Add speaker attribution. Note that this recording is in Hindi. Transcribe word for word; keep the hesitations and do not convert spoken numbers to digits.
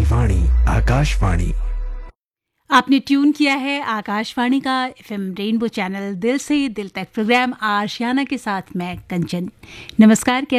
Speaker 1: वाणी आकाशवाणी।
Speaker 2: आपने ट्यून किया है आकाशवाणी का एफएम रेनबो चैनल। दिल से दिल तक प्रोग्राम आशियाना के साथ मैं कंचन। नमस्कार।